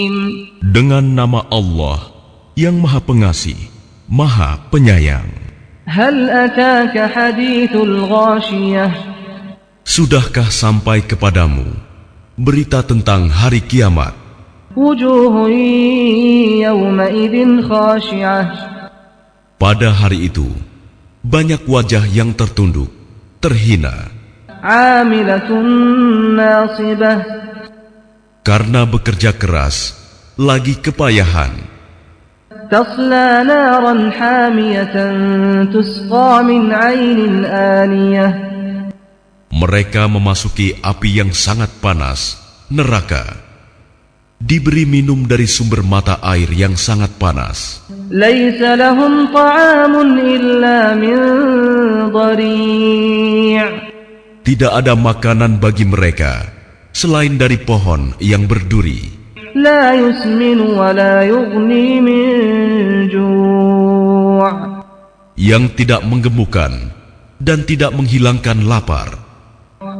Dengan nama Allah yang Maha Pengasih, Maha Penyayang. هل أتاك حديث الغاشية Sudahkah sampai kepadamu berita tentang hari kiamat? وجوه يومئذ خاشعة Pada hari itu, banyak wajah yang tertunduk, terhina, عاملة ناصبة karena bekerja keras, lagi kepayahan. تصلى نارا حامية تسقى من عين آنية Mereka memasuki api yang sangat panas, neraka. Diberi minum dari sumber mata air yang sangat panas. ليس لهم طعام إلا من ضريع Tidak ada makanan bagi mereka selain dari pohon yang berduri, لا يسمن ولا يغني من جوع yang tidak menggemukkan dan tidak menghilangkan lapar.